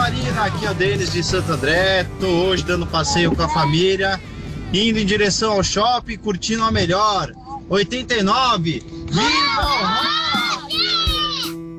Marina, aqui é o Denis de Santo André. Tô hoje dando passeio com a família, indo em direção ao shopping, curtindo a melhor 89. Viva o rock!